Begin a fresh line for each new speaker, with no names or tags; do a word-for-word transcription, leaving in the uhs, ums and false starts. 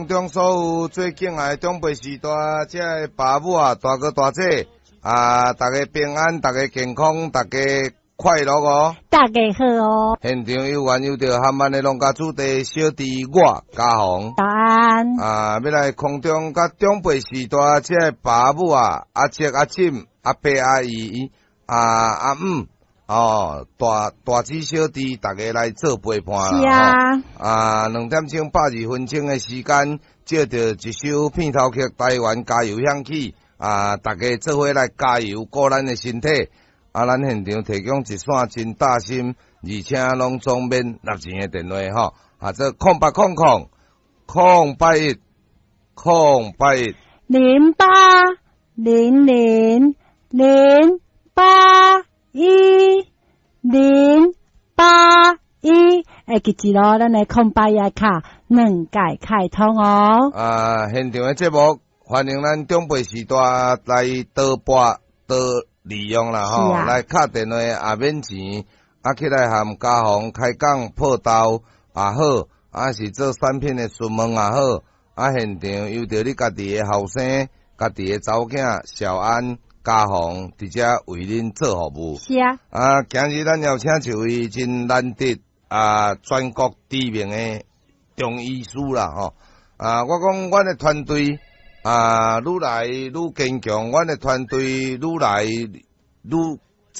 中所有最敬爱的长辈时代，这个爸母啊，大哥大姐啊，大家平安，大家健康，大家快乐哦！
大家好哦！
现场有缘有着含万的农家主地小弟我家宏，
早安
啊！要来空中甲长辈时代，这个爸母啊，阿叔阿嬸阿伯阿姨啊阿姆。哦，大大姊小弟，大家来做陪伴啦！
是啊，
哦、啊，两点钟百二分钟的时間，接着一首片頭曲《台灣加油》響起，啊，大家做伙來加油，顧咱的身體。啊，咱現場提供一線真大心，而且攏總免納錢的電話吼，啊，這空八空空空八一空八一
零八零零零八一零八一，会记住咯，咱的空白页卡两解开通哦。
啊，现场的节目欢迎咱长辈时代来多播多利用啦吼，
啊、
来敲电话也免钱，啊起来含家宏开讲报道也好，啊是做产品的询问也好，啊现场有着你家己的后生、家己的查某囝小安。家宏伫遮为恁做服务，
是啊。
啊，今日咱邀请一位真难得啊，全国知名的中医师啦，吼啊，我讲阮的团队啊，愈来愈坚强，阮的团队愈来愈